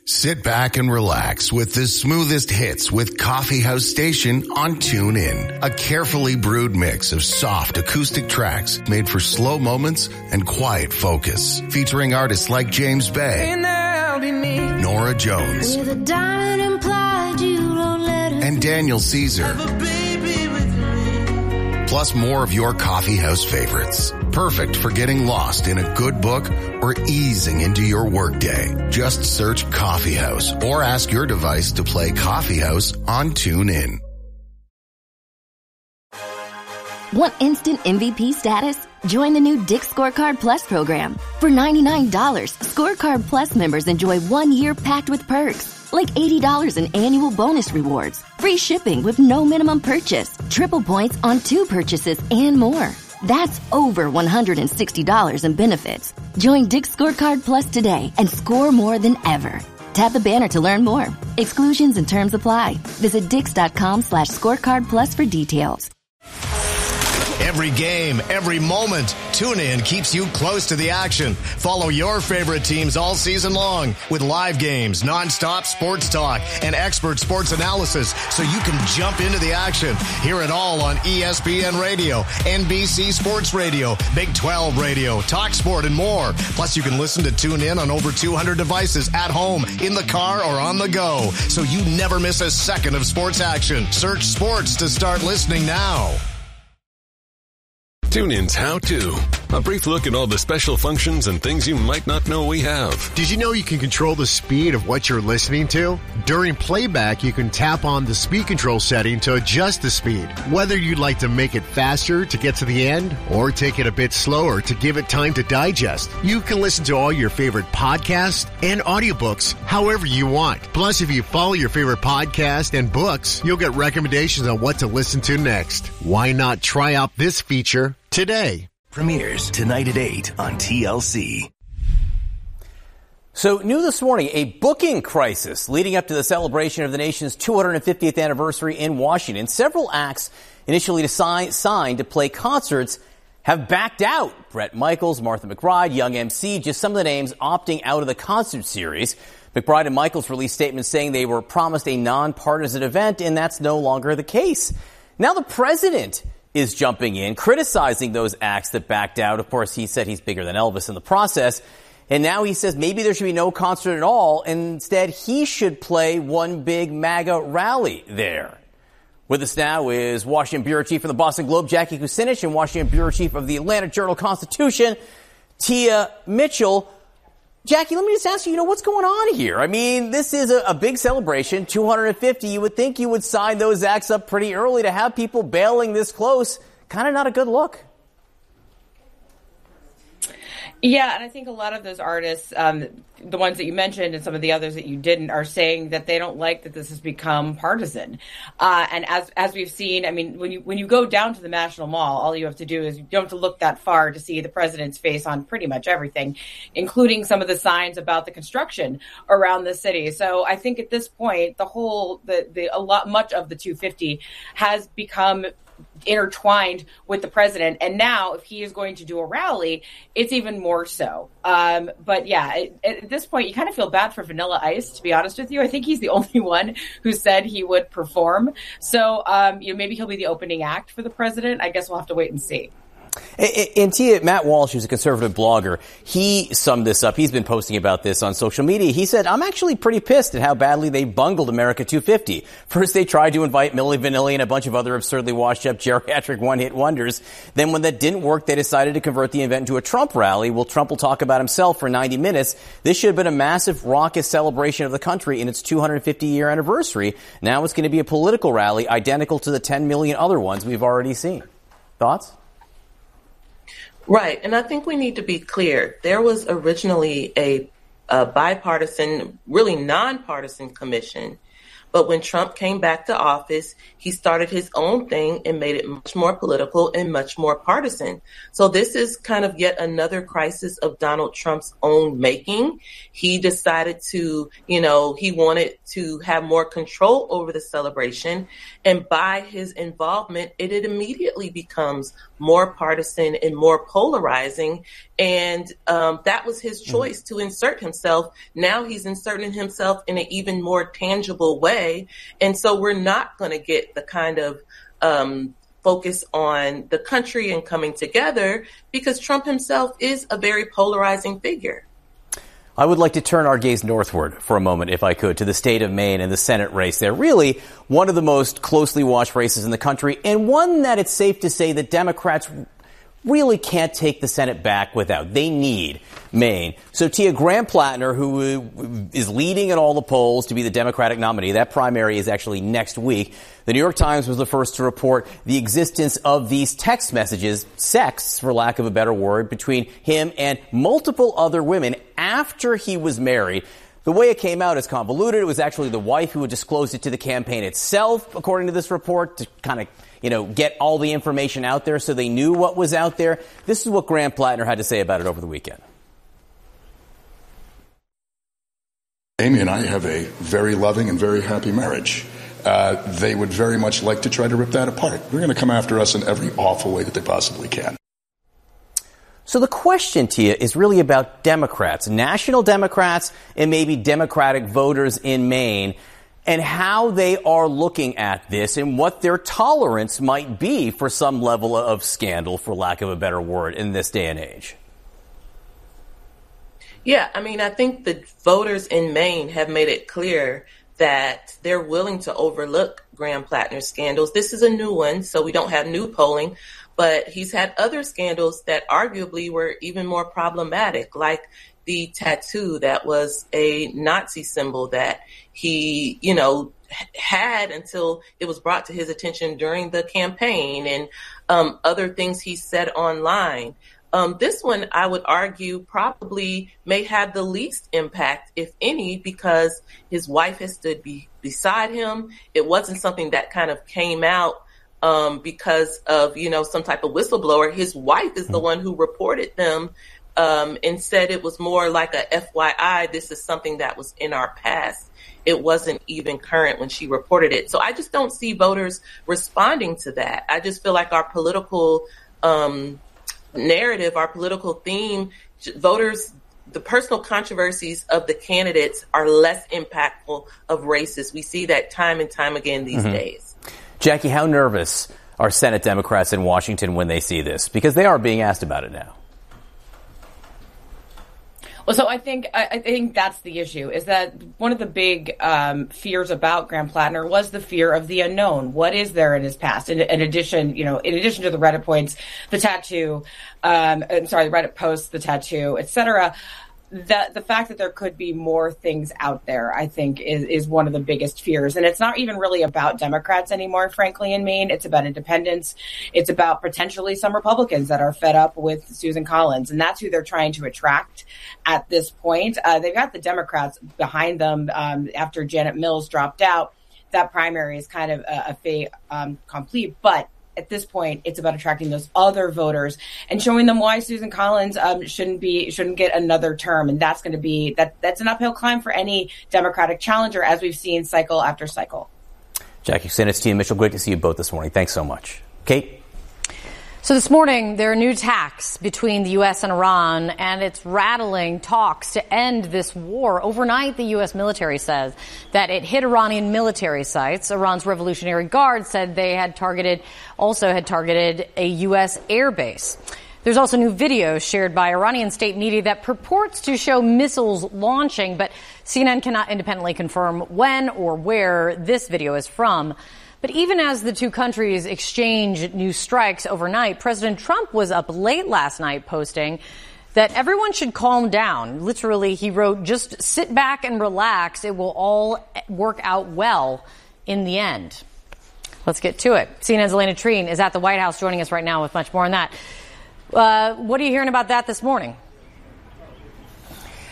Sit back and relax with the smoothest hits with Coffee House Station on TuneIn. A carefully brewed mix of soft acoustic tracks made for slow moments and quiet focus. Featuring artists like James Bay, Nora Jones, and Daniel Caesar. Plus more of your coffee house favorites. Perfect for getting lost in a good book or easing into your workday. Just search Coffee House or ask your device to play Coffee House on TuneIn. Want instant MVP status? Join the new Dick's Scorecard Plus program. For $99, Scorecard Plus members enjoy 1 year packed with perks, like $80 in annual bonus rewards, free shipping with no minimum purchase, triple points on 2 purchases, and more. That's over $160 in benefits. Join Dick's Scorecard Plus today and score more than ever. Tap the banner to learn more. Exclusions and terms apply. Visit Dix.com/scorecard plus for details. Every game, every moment, TuneIn keeps you close to the action. Follow your favorite teams all season long with live games, nonstop sports talk, and expert sports analysis so you can jump into the action. Hear it all on ESPN Radio, NBC Sports Radio, Big 12 Radio, TalkSport, and more. Plus, you can listen to TuneIn on over 200 devices at home, in the car, or on the go, so you never miss a second of sports action. Search sports to start listening now. TuneIn's How To. A brief look at all the special functions and things you might not know we have. Did you know you can control the speed of what you're listening to? During playback, you can tap on the speed control setting to adjust the speed. Whether you'd like to make it faster to get to the end or take it a bit slower to give it time to digest, you can listen to all your favorite podcasts and audiobooks however you want. Plus, if you follow your favorite podcast and books, you'll get recommendations on what to listen to next. Why not try out this feature today? Premieres tonight at 8 on TLC. So new this morning, a booking crisis leading up to the celebration of the nation's 250th anniversary in Washington. Several acts initially signed to play concerts have backed out. Bret Michaels, Martha McBride, Young MC, just some of the names opting out of the concert series. McBride and Michaels released statements saying they were promised a nonpartisan event, and that's no longer the case. Now the president is jumping in, criticizing those acts that backed out. Of course, he said he's bigger than Elvis in the process. And now he says maybe there should be no concert at all. And instead, he should play one big MAGA rally there. With us now is Washington Bureau Chief of the Boston Globe, Jackie Kucinich, and Washington Bureau Chief of the Atlanta Journal-Constitution, Tia Mitchell. Jackie, let me just ask you, what's going on here? I mean, this is a big celebration, 250. You would think you would sign those acts up pretty early. To have people bailing this close, kind of not a good look. Yeah, and I think a lot of those artists, the ones that you mentioned and some of the others that you didn't, are saying that they don't like that this has become partisan. And as we've seen, I mean, when you go down to the National Mall, all you have to do is you don't have to look that far to see the president's face on pretty much everything, including some of the signs about the construction around the city. So I think at this point, much of the 250 has become intertwined with the president. And now if he is going to do a rally, it's even more so. But yeah, at this point, you kind of feel bad for Vanilla Ice, to be honest with you. I think he's the only one who said he would perform. So, maybe he'll be the opening act for the president. I guess we'll have to wait and see. And Tia, Matt Walsh, who's a conservative blogger, he summed this up. He's been posting about this on social media. He said, I'm actually pretty pissed at how badly they bungled America 250. First, they tried to invite Milli Vanilli and a bunch of other absurdly washed-up geriatric one-hit wonders. Then when that didn't work, they decided to convert the event into a Trump rally. Well, Trump will talk about himself for 90 minutes. This should have been a massive, raucous celebration of the country in its 250-year anniversary. Now it's going to be a political rally identical to the 10 million other ones we've already seen. Thoughts? Right. And I think we need to be clear. There was originally a bipartisan, really nonpartisan commission But when Trump came back to office, he started his own thing and made it much more political and much more partisan. So this is kind of yet another crisis of Donald Trump's own making. He decided to, he wanted to have more control over the celebration. And by his involvement, it immediately becomes more partisan and more polarizing. And that was his choice to insert himself. Now he's inserting himself in an even more tangible way. And so we're not going to get the kind of focus on the country and coming together, because Trump himself is a very polarizing figure. I would like to turn our gaze northward for a moment, if I could, to the state of Maine and the Senate race there. Really one of the most closely watched races in the country, and one that it's safe to say that Democrats really can't take the Senate back without. They need Maine. So Tia Graham-Plattner, who is leading in all the polls to be the Democratic nominee, that primary is actually next week. The New York Times was the first to report the existence of these text messages, sex, for lack of a better word, between him and multiple other women after he was married. The way it came out is convoluted. It was actually the wife who had disclosed it to the campaign itself, according to this report, to kind of get all the information out there so they knew what was out there. This is what Graham-Plattner had to say about it over the weekend. Amy and I have a very loving and very happy marriage. They would very much like to try to rip that apart. They're going to come after us in every awful way that they possibly can. So the question, Tia, is really about Democrats, national Democrats, and maybe Democratic voters in Maine, and how they are looking at this and what their tolerance might be for some level of scandal, for lack of a better word, in this day and age. Yeah, I think the voters in Maine have made it clear that they're willing to overlook Graham-Plattner's scandals. This is a new one, so we don't have new polling, but he's had other scandals that arguably were even more problematic, like the tattoo that was a Nazi symbol that he, had until it was brought to his attention during the campaign, and other things he said online. This one, I would argue, probably may have the least impact, if any, because his wife has stood beside him. It wasn't something that kind of came out because of, some type of whistleblower. His wife is the one who reported them and said it was more like a FYI, this is something that was in our past. It wasn't even current when she reported it. So I just don't see voters responding to that. I just feel like our political narrative, our political theme, voters, the personal controversies of the candidates are less impactful of races. We see that time and time again these days. Jackie, how nervous are Senate Democrats in Washington when they see this? Because they are being asked about it now. Well, so I think that's the issue, is that one of the big fears about Graham-Plattner was the fear of the unknown. What is there in his past? In addition to the Reddit points, the tattoo, Reddit posts, the tattoo, etc. The fact that there could be more things out there, I think, is one of the biggest fears. And it's not even really about Democrats anymore, frankly, in Maine. It's about independents. It's about potentially some Republicans that are fed up with Susan Collins. And that's who they're trying to attract at this point. They've got the Democrats behind them after Janet Mills dropped out. That primary is kind of a fait accompli. But at this point, it's about attracting those other voters and showing them why Susan Collins shouldn't get another term. And that's going to be that's an uphill climb for any Democratic challenger, as we've seen cycle after cycle. Jackie Sinitz, Tia Mitchell, great to see you both this morning. Thanks so much. Kate? So this morning, there are new talks between the U.S. and Iran, and it's rattling talks to end this war. Overnight, the U.S. military says that it hit Iranian military sites. Iran's Revolutionary Guard said they had targeted a U.S. airbase. There's also new video shared by Iranian state media that purports to show missiles launching, but CNN cannot independently confirm when or where this video is from. But even as the two countries exchange new strikes overnight, President Trump was up late last night posting that everyone should calm down. Literally, he wrote, just sit back and relax. It will all work out well in the end. Let's get to it. CNN's Elena Treen is at the White House joining us right now with much more on that. What are you hearing about that this morning?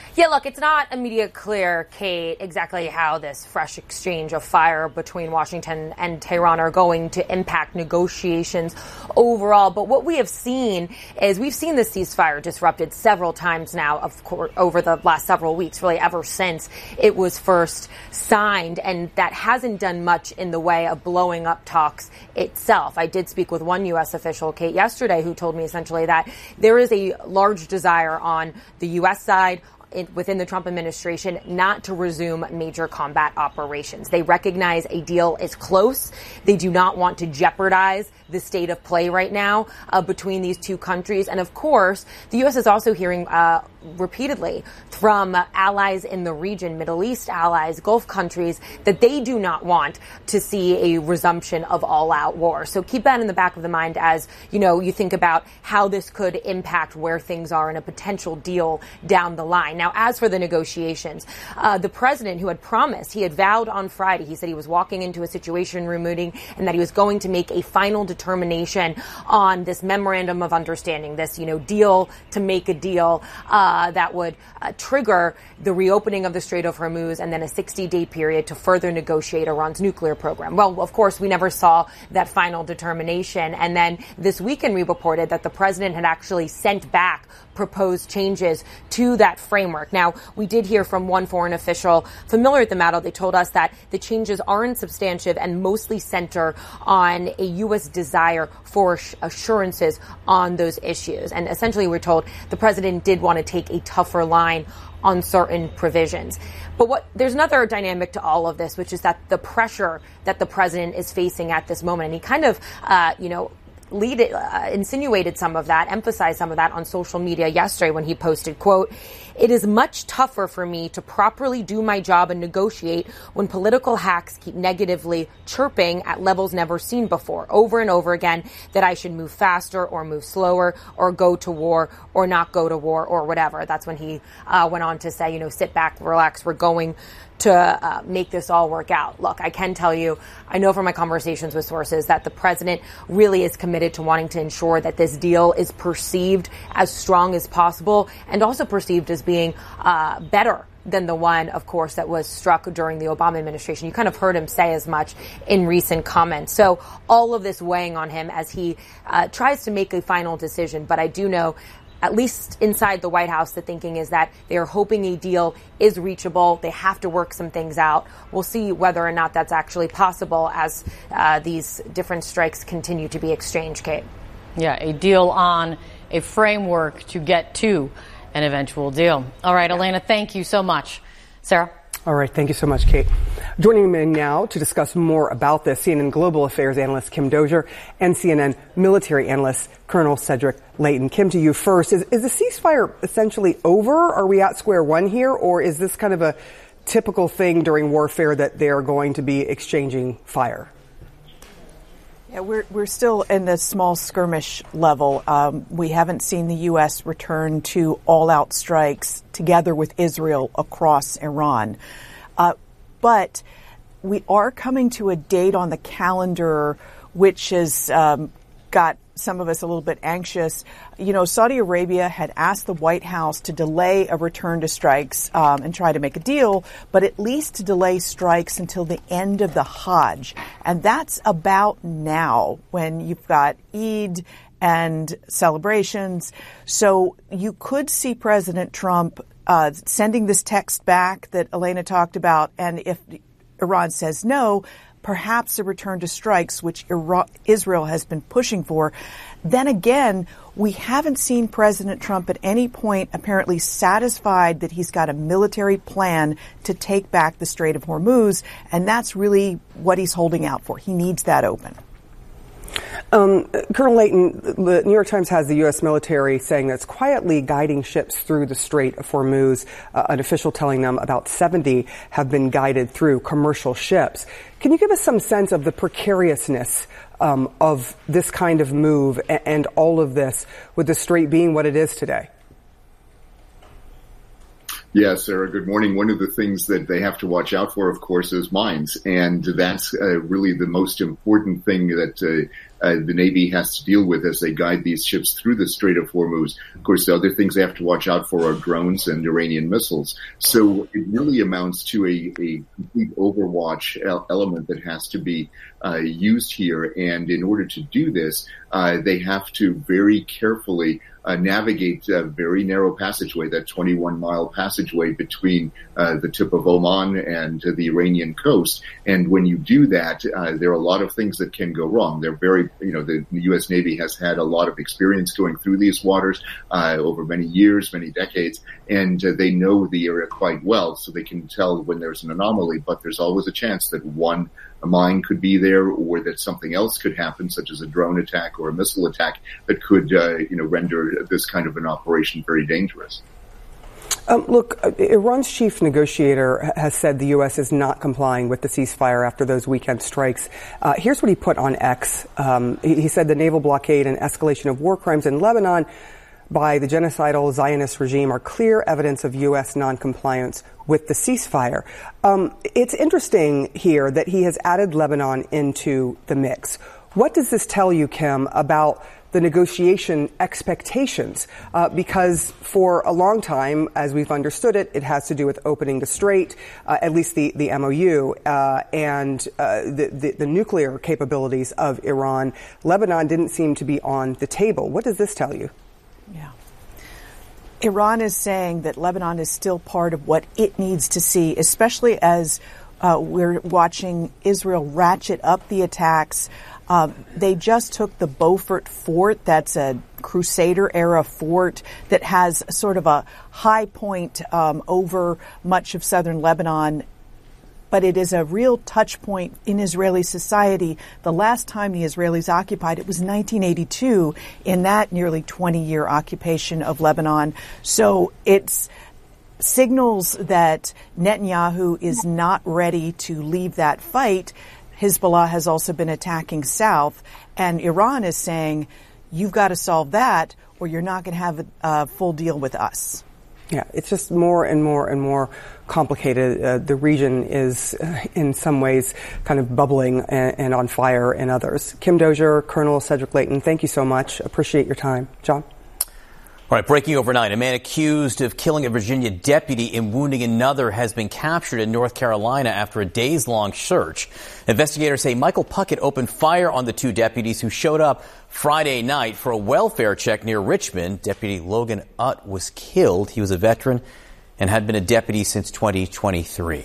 Yeah, look, it's not immediately clear, Kate, exactly how this fresh exchange of fire between Washington and Tehran are going to impact negotiations overall. But what we have seen is we've seen this ceasefire disrupted several times now, of course, over the last several weeks, really ever since it was first signed. And that hasn't done much in the way of blowing up talks itself. I did speak with one U.S. official, Kate, yesterday, who told me essentially that there is a large desire on the U.S. side within the Trump administration not to resume major combat operations. They recognize a deal is close. They do not want to jeopardize the state of play right now between these two countries. And of course, the U.S. is also hearing repeatedly from allies in the region, Middle East allies, Gulf countries, that they do not want to see a resumption of all-out war. So keep that in the back of the mind as, you think about how this could impact where things are in a potential deal down the line. Now, as for the negotiations, the president, who had promised, he had vowed on Friday, he said he was walking into a Situation Room meeting and that he was going to make a final determination on this memorandum of understanding, this, deal to make a deal that would trigger the reopening of the Strait of Hormuz and then a 60-day period to further negotiate Iran's nuclear program. Well, of course, we never saw that final determination. And then this weekend we reported that the president had actually sent back proposed changes to that framework. Now, we did hear from one foreign official familiar with the matter. They told us that the changes aren't substantive and mostly center on a U.S. desire for assurances on those issues. And essentially, we're told the president did want to take a tougher line on certain provisions. But there's another dynamic to all of this, which is that the pressure that the president is facing at this moment, and he kind of, insinuated some of that, emphasized some of that on social media yesterday when he posted, quote, "It is much tougher for me to properly do my job and negotiate when political hacks keep negatively chirping at levels never seen before, over and over again, that I should move faster or move slower or go to war or not go to war or whatever." That's when he went on to say, sit back, relax, we're going to make this all work out. Look, I can tell you, I know from my conversations with sources that the president really is committed to wanting to ensure that this deal is perceived as strong as possible and also perceived as being better than the one, of course, that was struck during the Obama administration. You kind of heard him say as much in recent comments. So all of this weighing on him as he tries to make a final decision. But I do know, at least inside the White House, the thinking is that they are hoping a deal is reachable. They have to work some things out. We'll see whether or not that's actually possible as these different strikes continue to be exchanged, Kate. Yeah, a deal on a framework to get to an eventual deal. All right, Elena, thank you so much. Sarah? All right. Thank you so much, Kate. Joining me now to discuss more about this, CNN Global Affairs analyst Kim Dozier and CNN military analyst Colonel Cedric Leighton. Kim, to you first. Is the ceasefire essentially over? Are we at square one here? Or is this kind of a typical thing during warfare that they are going to be exchanging fire? Yeah, we're still in the small skirmish level. We haven't seen the U.S. return to all-out strikes together with Israel across Iran. But we are coming to a date on the calendar which has got some of us a little bit anxious. Saudi Arabia had asked the White House to delay a return to strikes and try to make a deal, but at least to delay strikes until the end of the Hajj. And that's about now when you've got Eid and celebrations. So you could see President Trump sending this text back that Elena talked about. And if Iran says no, perhaps a return to strikes, which Israel has been pushing for. Then again, we haven't seen President Trump at any point apparently satisfied that he's got a military plan to take back the Strait of Hormuz, and that's really what he's holding out for. He needs that open. Colonel Leighton, the New York Times has the U.S. military saying that it's quietly guiding ships through the Strait of Hormuz, an official telling them about 70 have been guided through, commercial ships. Can you give us some sense of the precariousness of this kind of move and all of this with the Strait being what it is today? Yes, Sarah, good morning. One of the things that they have to watch out for, of course, is mines. And that's really the most important thing that the Navy has to deal with as they guide these ships through the Strait of Hormuz. Of course, the other things they have to watch out for are drones and Iranian missiles. So it really amounts to a complete overwatch element that has to be used here. And in order to do this, they have to very carefully navigate a very narrow passageway, that 21-mile passageway between the tip of Oman and the Iranian coast. And when you do that, there are a lot of things that can go wrong. They're very, the U.S. Navy has had a lot of experience going through these waters over many years, many decades, and they know the area quite well, so they can tell when there's an anomaly. But there's always a chance that a mine could be there, or that something else could happen, such as a drone attack or a missile attack, that could, render this kind of an operation very dangerous. Look, Iran's chief negotiator has said the U.S. is not complying with the ceasefire after those weekend strikes. Here's what he put on X. He said the naval blockade and escalation of war crimes in Lebanon by the genocidal Zionist regime are clear evidence of U.S. noncompliance with the ceasefire. It's interesting here that he has added Lebanon into the mix. What does this tell you, Kim, about the negotiation expectations? Because for a long time, as we've understood it, it has to do with opening the strait, at least the MOU, and the nuclear capabilities of Iran. Lebanon didn't seem to be on the table. What does this tell you? Yeah. Iran is saying that Lebanon is still part of what it needs to see, especially as we're watching Israel ratchet up the attacks. They just took the Beaufort Fort. That's a Crusader-era fort that has sort of a high point over much of southern Lebanon. But it is a real touch point in Israeli society. The last time the Israelis occupied it was 1982 in that nearly 20-year occupation of Lebanon. So it's signals that Netanyahu is not ready to leave that fight. Hezbollah has also been attacking south, and Iran is saying, you've got to solve that or you're not going to have a full deal with us. Yeah, it's just more and more and more complicated. The region is, in some ways, kind of bubbling and on fire in others. Kim Dozier, Colonel Cedric Leighton, thank you so much. Appreciate your time. John? All right, breaking overnight, a man accused of killing a Virginia deputy and wounding another has been captured in North Carolina after a days-long search. Investigators say Michael Puckett opened fire on the two deputies who showed up Friday night for a welfare check near Richmond. Deputy Logan Utt was killed. He was a veteran and had been a deputy since 2023.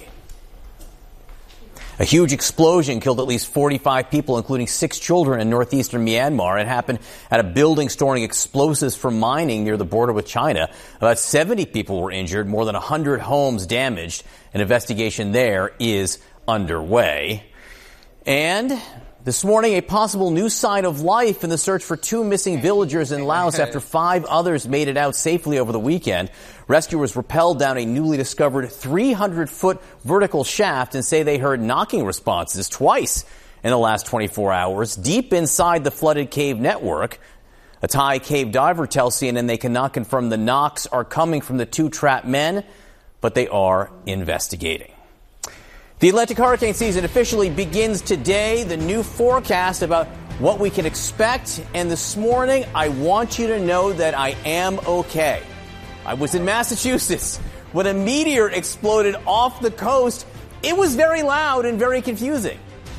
A huge explosion killed at least 45 people, including 6 children in northeastern Myanmar. It happened at a building storing explosives for mining near the border with China. About 70 people were injured, more than 100 homes damaged. An investigation there is underway. And this morning, a possible new sign of life in the search for 2 missing villagers in Laos after 5 others made it out safely over the weekend. Rescuers rappelled down a newly discovered 300-foot vertical shaft and say they heard knocking responses twice in the last 24 hours deep inside the flooded cave network. A Thai cave diver tells CNN they cannot confirm the knocks are coming from the 2 trapped men, but they are investigating. The Atlantic hurricane season officially begins today. The new forecast about what we can expect. And this morning, I want you to know that I am okay. I was in Massachusetts when a meteor exploded off the coast. It was very loud and very confusing.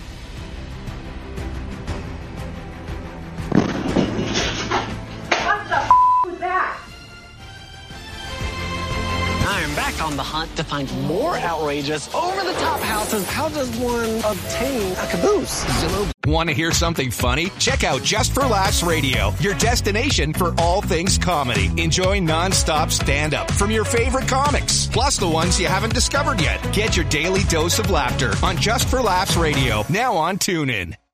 What the was that? I'm back on the hunt to find more outrageous, over-the-top houses. How does one obtain a caboose? Zillow. Want to hear something funny? Check out Just for Laughs Radio, your destination for all things comedy. Enjoy non-stop stand-up from your favorite comics, plus the ones you haven't discovered yet. Get your daily dose of laughter on Just for Laughs Radio, now on TuneIn.